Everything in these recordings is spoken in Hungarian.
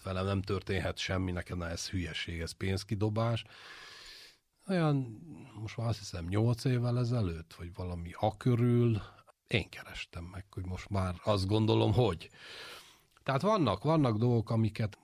tehát velem nem történhet semmi, nekem ez hülyeség, ez pénzkidobás. Olyan, most már azt hiszem 8 évvel ezelőtt, vagy valami akörül, én kerestem meg, hogy most már azt gondolom, hogy. Tehát vannak dolgok, amiket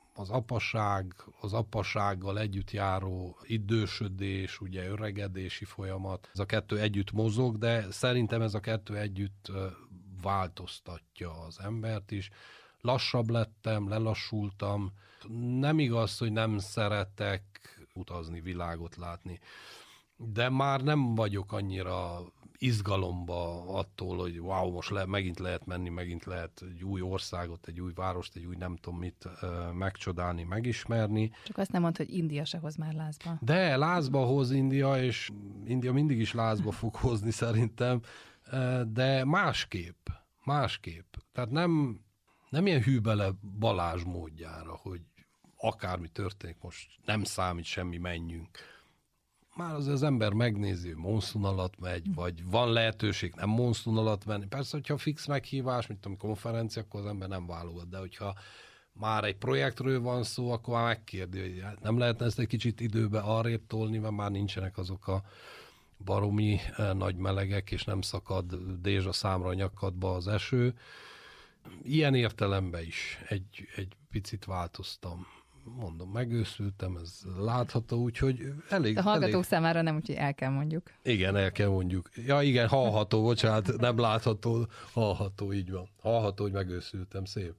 az apassággal együtt járó idősödés, ugye öregedési folyamat, ez a kettő együtt mozog, de szerintem ez a kettő együtt változtatja az embert is. Lassabb lettem, lelassultam. Nem igaz, hogy nem szeretek utazni, világot látni, de már nem vagyok annyira izgalomba attól, hogy wow, most megint lehet menni, megint lehet egy új országot, egy új várost, egy új nem tudom mit megcsodálni, megismerni. Csak azt nem mondd, hogy India se hoz már lázba. De lázba hoz India, és India mindig is lázba fog hozni szerintem, de másképp. Tehát nem ilyen hűbele Balázs módjára, hogy akármi történik, most nem számít semmi, menjünk. Már az ember megnézi, hogy monszun alatt megy, vagy van lehetőség nem monszun alatt menni. Persze, hogyha fix meghívás, mint a konferencia, akkor az ember nem válogat, de hogyha már egy projektről van szó, akkor már megkérdi, hogy nem lehetne ezt egy kicsit időbe arrébb tolni, mert már nincsenek azok a baromi nagy melegek, és nem szakad dézsa számra a nyakadba az eső. Ilyen értelemben is egy picit változtam. Mondom, megőszültem, ez látható, úgyhogy elég... A hallgatók számára nem, úgyhogy el kell mondjuk. Igen, el kell mondjuk. Ja igen, hallható, bocsánat, nem látható, hallható, így van. Hallható, hogy megőszültem, szép.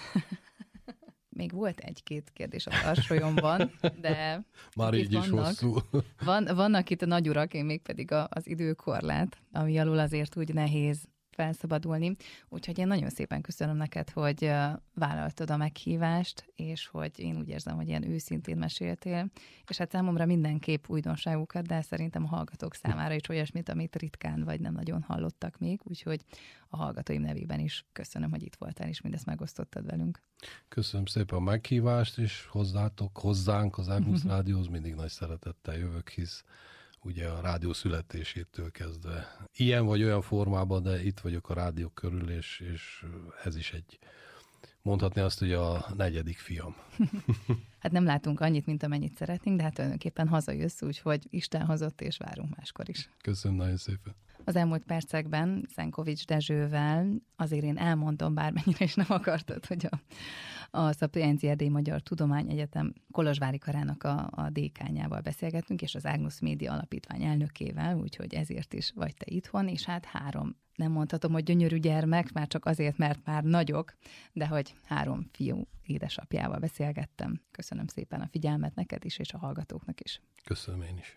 Még volt egy-két kérdés a tarsolyomban, de... Már így is hosszú. Vannak itt a nagyurak, én még pedig az időkorlát, ami alul azért úgy nehéz felszabadulni. Úgyhogy én nagyon szépen köszönöm neked, hogy vállaltad a meghívást, és hogy én úgy érzem, hogy ilyen őszintén meséltél. És hát számomra mindenképp újdonságokat, de szerintem a hallgatók számára is olyasmit, amit ritkán vagy nem nagyon hallottak még. Úgyhogy a hallgatóim nevében is köszönöm, hogy itt voltál, és mindezt megosztottad velünk. Köszönöm szépen a meghívást, és hozzánk az Ágnusz Rádióhoz mindig nagy szeretettel jövök, hisz ugye a rádió születésétől kezdve. Ilyen vagy olyan formában, de itt vagyok a rádió körül, és ez is mondhatni azt, hogy a 4. fiam. Hát nem látunk annyit, mint amennyit szeretnénk, de hát tulajdonképpen hazajössz, úgyhogy Isten hozott, és várunk máskor is. Köszönöm nagyon szépen. Az elmúlt percekben Szenkovics Dezsővel azért én elmondom, bármennyire is nem akartad, hogy a Szapientia Erdélyi Magyar Tudományegyetem Kolozsvári karának a dékánjával beszélgettünk, és az Ágnusz Média Alapítvány elnökével, úgyhogy ezért is vagy te itthon, és hát 3, nem mondhatom, hogy gyönyörű gyermek, már csak azért, mert már nagyok, de hogy 3 fiú édesapjával beszélgettem. Köszönöm szépen a figyelmet neked is, és a hallgatóknak is. Köszönöm én is.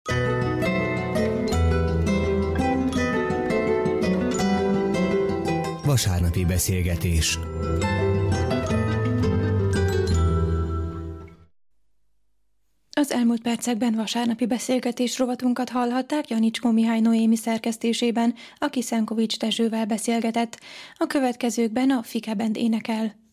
Vasárnapi beszélgetés. Az elmúlt percekben vasárnapi beszélgetés rovatunkat hallhatták Janicskó Mihály Noémi szerkesztésében, aki Szenkovics Dezsővel beszélgetett. A következőkben a Fike Band énekel.